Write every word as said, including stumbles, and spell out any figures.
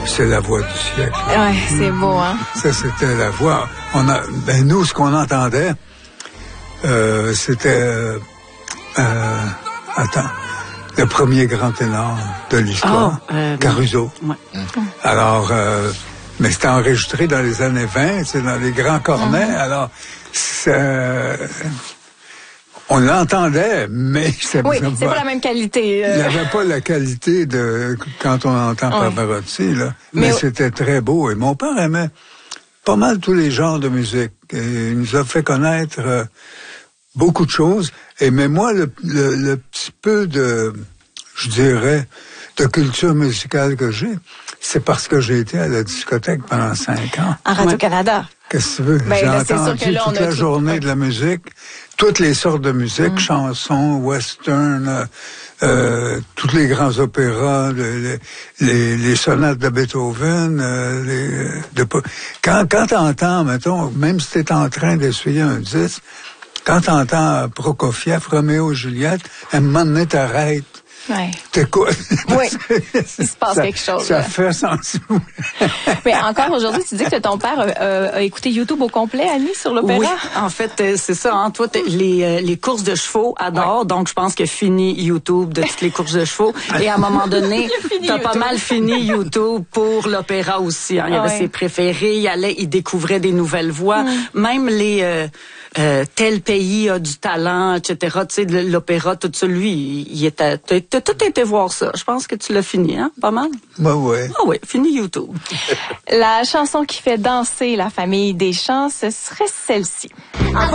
c'est la voix du siècle. Ouais, c'est beau, hein? Ça, c'était la voix. On a, ben nous, ce qu'on entendait, euh, c'était... Euh, euh, attends, le premier grand ténor de l'histoire, oh, euh, Caruso. Ouais. Alors, euh, mais c'était enregistré dans les années vingt, c'est dans les grands cornets, mm-hmm. alors... On l'entendait, mais c'est oui, c'est pas la même qualité. Euh... Il n'y avait pas la qualité de quand on entend oui. Pavarotti, là. Mais, mais c'était très beau. Et mon père aimait pas mal tous les genres de musique. Et il nous a fait connaître euh, beaucoup de choses. Et mais moi, le, le, le petit peu de, je dirais, de culture musicale que j'ai, c'est parce que j'ai été à la discothèque pendant cinq ans. À Radio-Canada. Qu'est-ce que tu veux? Ben, j'ai entendu que là, toute la tout... journée ouais. de la musique, toutes les sortes de musique, mm. chansons, western, euh, euh, tous les grands opéras, les, les, les sonates de Beethoven. Euh, les, de, quand quand t'entends, mettons, même si t'es en train d'essuyer un disque, quand t'entends Prokofiev, Roméo et Juliette, à un moment donné, t'arrêtes. Ouais. T'écoutes. Oui, il se passe ça, quelque chose. Ça là. fait sentir. Mais encore aujourd'hui, tu dis que ton père euh, a écouté YouTube au complet, Annie, sur l'opéra? Oui, en fait, c'est ça. Hein, toi, les, euh, les courses de chevaux adore, ouais. donc je pense que fini YouTube de toutes les courses de chevaux. Et à un moment donné, t'as pas mal fini YouTube pour l'opéra aussi. Hein. Il y avait ouais. ses préférés, il allait, il découvrait des nouvelles voix. Mm. Même les... Euh, Euh, tel pays a du talent, et cetera. Tu sais, l'opéra, tout ça, lui, il était, t'as, t'as tout été voir ça. Je pense que tu l'as fini, hein? Pas mal? Ben ouais. Ah oui, fini YouTube. La chanson qui fait danser la famille Deschamps, ce serait celle-ci.